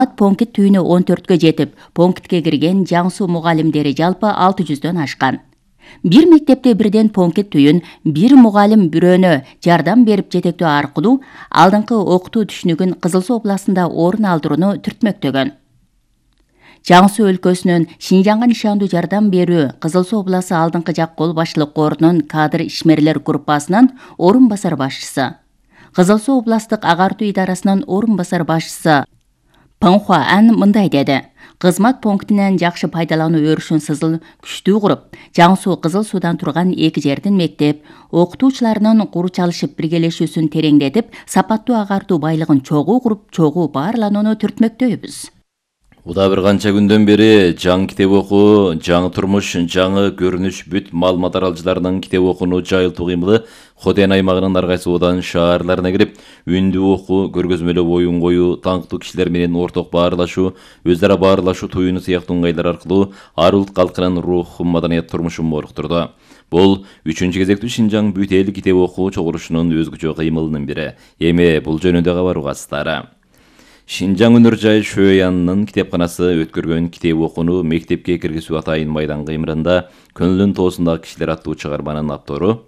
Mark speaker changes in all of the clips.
Speaker 1: Понкит түйүнү 14-кө жетип, Понкитке кирген Жаңсу мугалимдери жалпы 600дөн ашкан. Бир мектепте бирден Понкит түйүн бир мугалим бирөөнө жардам берип жетектөө аркылуу алдыңкы окутуу түшүнүгүн Кызыл Суу областында орун алдырууну түртмөктөгөн. Жаңсу өлкөсүнөн Шинжаңга нишандуу жардам берүү Кызыл Суу обласы алдыңкы жак кол башчылык корунун кадр ишмерлер группасынын орун басар башчысы, Кызыл Суу областык агартуу идарасынын орун басар башчысы Пыңхуа Ан мындай деди. Кызмат пунктинен жакшы пайдалануу өрүшүн сызыл күчтүү куруп, Жаңсу Кызыл Суудан турган эки жердин мектеп окутуучуларынын куру чалышып биргелешүүсүн тереңдетип, сапаттуу агартуу байлыгын чогуу куруп, чогуу баарланууну түртмөктөйбүз.
Speaker 2: Уда бир канча күндөн бери жаңы китеп окуу, жаңы турмуш, жаңы көрүнүш бүт маалымат аралыжыларынын китеп окууну жайылтуу кыймылы Хотен аймагынын ар кайсы Одан шаарларына кирип, үндүү окуу, көргөзмөлүү оюн коюу, таңктуу кишилер менен орток баарлашуу, өз ара баарлашуу туюну сыяктуу ыңгайлар аркылуу ар улут калкынын рухун, маданият турмушун моруктурду. Бул 3-чү кезектүү Шинжаң бүт эл китеп окуу чогулушунун өзгөчө кыймылынын бири. Эми бул жөнүндө кабар угасыздар. Шинжаң өнөр жай Шөянынын китепканасы өткөргөн китеп окууну мектепке киргизүү атайын майдан кыймырында көңүлүн тоосундагы кишилер аттуу чыгарманын автору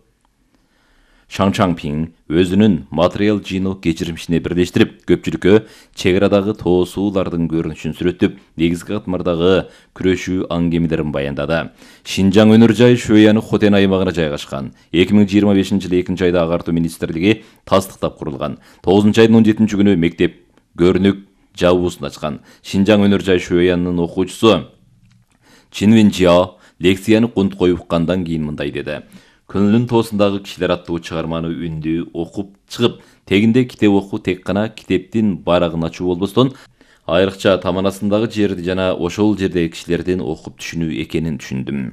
Speaker 2: Шаң Чаңпиң өзүнүн материал жыйноо кечирмишине бирлештирип, көпчүлүккө чек арадагы тоосуулардын көрүнүшүн сүрөттүп, негизги катмардагы күрөшүү аңгемелерин баяндады. Шинжаң өнөр жай Шөяны Хотен аймагына жайгашкан. 2025-жылы 2-айда агартуу министрлиги тастыктап курулган. 9-айдын 17 күнү мектеп көрүнүк жабуусун ачкан. Шинжаң өнөр жай Шөянынын окуучусу Чинвин Жиао лекцияны кунт коюп уккандан кийин мындай деди. Көңүлүн тоосундагы кишилер аттуу чыгарманы үндүү окуп чыгып, тегинде китеп окуу тек гана китептин барагын ачуу болбостон, айрыкча таманасындагы жерди жана ошол жердеги кишилердин окуп түшүнүү экенин түшүндүм.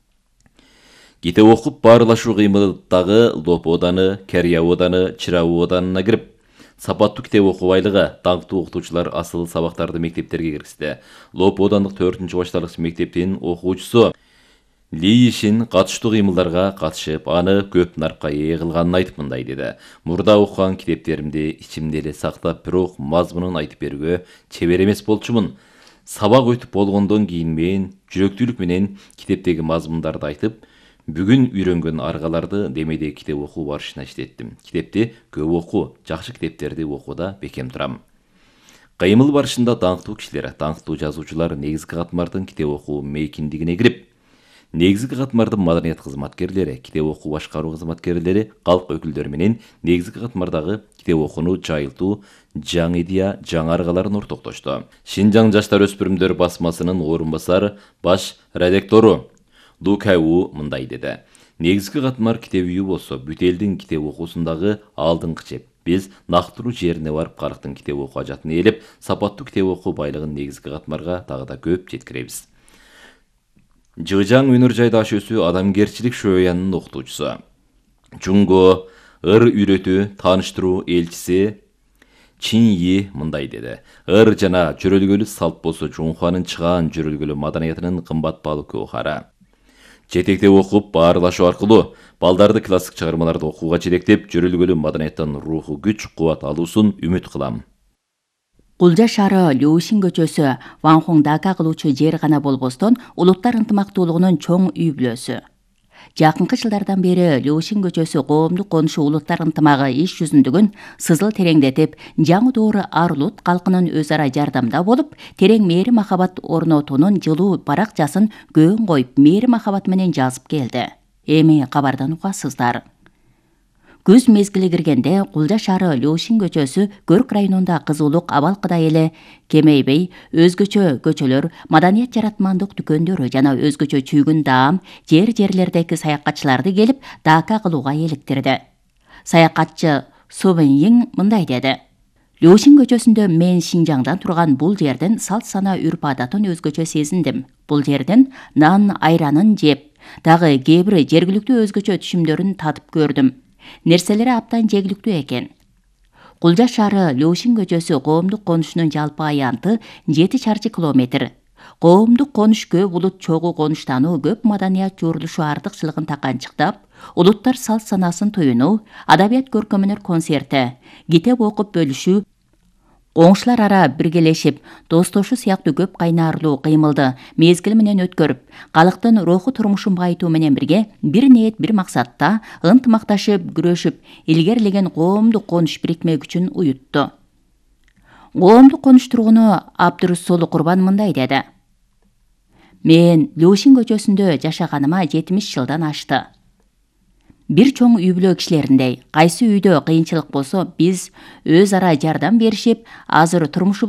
Speaker 2: Китеп окуп баарлашуу кыймылдагы Лоп Оданы, Керия Оданы, Чырабы Оданына кирип, сапаттуу китеп окуу байлыгы, таңктуу окутуучулар асыл сабактарды мектептерге киргизди. Лоп Одандык 4-башталгыч мектептин окуучусу Ли Ишин катыштуу кыймылдарга катышып, аны көп наркка ээ кылганын айтып мындай деди. Мурда окуган китептеримди ичимде эле сактап, бирок мазмунун айтып берүүгө чебер эмес болчумун. Сабак өтүп болгондон кийин мен жүрөктүүлүк менен китептеги мазмундарды айтып, бүгүн үйрөнгөн аргаларды демейде китеп окуу барышына иштеттим. Китепти көп окуу, жакшы китептерди окууда бекем турам. Кыймыл барышында таңктуу кишилер, таңктуу жазуучулар негизги катмардын китеп окуу мейкиндигине кирип, негизги катмардын маданият кызматкерлери, китеп окуу башкаруу кызматкерлери, калк өкүлдөрү менен негизги катмардагы китеп окууну жайылтуу жаңы идея, жаңы аргаларын ортоктошту. Шинжаң жаштар өспүрүмдөр басмасынын орун басар баш редактору Ду Кайу мындай деди. Негизги катмар китеп үйү болсо, бүт элдин китеп окуусундагы алдыңкы чеп. Биз нактыруу жерине барып, калктын китеп окуу ажатын ээлеп, сапаттуу китеп окуу байлыгын негизги катмарга дагы да көп жеткиребиз. Жыжаң өнөр жайда аш өсүү адамгерчилик Шөянынын окутуучусу. Жунго ыр үйрөтүү, тааныштыруу элчиси Чин Yi мындай деди. Ыр жана жөрөлгөлүү салт болсо Жунхуанын чыгаан жөрөлгөлүү маданиятынын кымбат баалуу көөгары. Жетектеп окуп, баарлашуу аркылуу балдарды классик чыгармаларды окууга жетектеп, жөрөлгөлүү маданияттан руху күч, кубат алуусун үмүт кылам.
Speaker 1: Кулжа шаары Люшин көчөсү Ванхоңдака кылуучу жер гана болбостон, улуттар ынтымактуулугунун чоң үй бүлөсү. Жакынкы жылдардан бери Люшин көчөсү коомдук конушу улуттар ынтымагы иш жүзүндүгүн сызыл тереңдетип, жаңы доору ар улут калкынын өз ара жардамда болуп, терең мээри махабат орнотуунун жылуу баракчасын көөн коюп, мээри махабат менен жазып келди. Эми кабардан угасыздар. Күз мезгили киргенде Кулжа шаары Люшин көчөсү Көрк районунда кызуулук абалкыда эле кемейбей, өзгөчө көчөлөр, маданият жаратмандык дүкөндөрү жана өзгөчө чүйгүн даам жерлердеги саякатчыларды келип, дака кылууга эликтирди. Саякатчы Сувенйин мындай деди. Люшин көчөсүндө мен Шинжаңдан турган бул жердин салт сана үрп адатын өзгөчө сезиндим. Бул жердин нан айранын жеп, дагы кээ бир жергиликтүү өзгөчө түшүмдөрүн татып көрдүм. Нерселери абдан жегиликтүү экен. Кулжа шаары Люшин көчөсү коомдук конушунун жалпы аянты 7 чарчы километр. Коомдук конуш көп улут чогуу конуштануу, көп маданият журулушу артыкчылыгын таканчыктап, улуттар салт санасын туюнуу, адабият көркөмөнөр концерти, китеп окуп бөлүшүү, Коңшулар ара биргелешип, достошу сыяктуу көп кайнаарлуу кыймылды мезгил менен өткөрүп, калктын руху турмушун байытуу менен бирге бир ниет, бир максатта ынтымакташып, күрөшүп, илгерилеген коомдук конуш бирикме күчүн уютту. Коомдук конуш тургуну Абдурусулу Курбан мындай деди. Мен Люшин көчөсүндө жашаганыма 70 жылдан ашты. Бир чоң үй бүлө кишилериндей, кайсы үйдө кыйынчылык болсо, биз өз ара жардам беришип, азыр турмушубуз